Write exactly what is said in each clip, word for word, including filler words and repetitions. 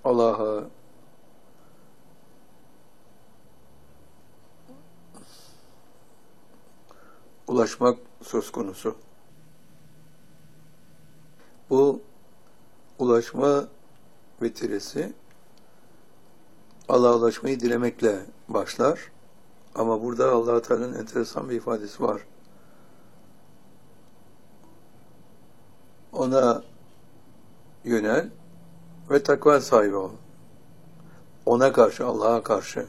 Allah'a ulaşmak söz konusu. Bu ulaşma vetiresi Allah'a ulaşmayı dilemekle başlar. Ama burada Allah-u Teala'nın enteresan bir ifadesi var. Ona yönel ve takva sahibi ol. Ona karşı, Allah'a karşı.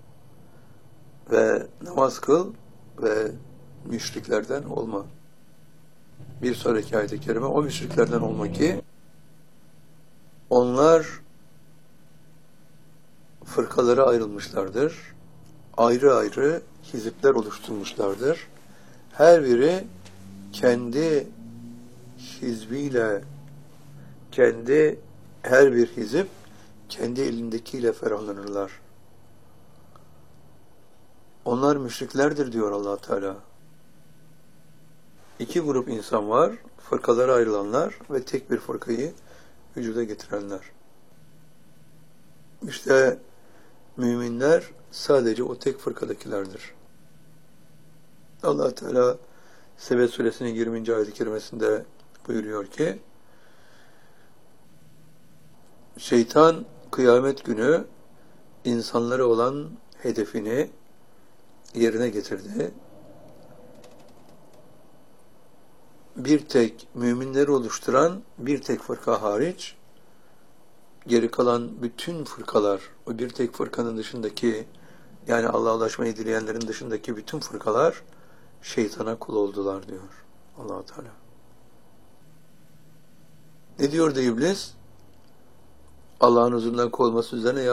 Ve namaz kıl ve müşriklerden olma. Bir sonraki ayet-i kerime o müşriklerden olma ki onlar fırkalara ayrılmışlardır. Ayrı ayrı hizipler oluşturmuşlardır. Her biri kendi hizbiyle, kendi her bir hizip kendi elindekiyle ferahlanırlar. Onlar müşriklerdir diyor Allah Teala. İki grup insan var, fırkalara ayrılanlar ve tek bir fırkayı vücuda getirenler. İşte müminler sadece o tek fırkadakilerdir. Allah Teala Sebe suresinin yirminci ayet-i kerimesinde buyuruyor ki, şeytan kıyamet günü insanlara olan hedefini yerine getirdi. Bir tek müminleri oluşturan bir tek fırka hariç, geri kalan bütün fırkalar, o bir tek fırkanın dışındaki, yani Allah'a ulaşmayı dileyenlerin dışındaki bütün fırkalar şeytana kul oldular diyor Allah-u Teala. Ne diyordu iblis? Allah'ın huzurundan kovulması üzerine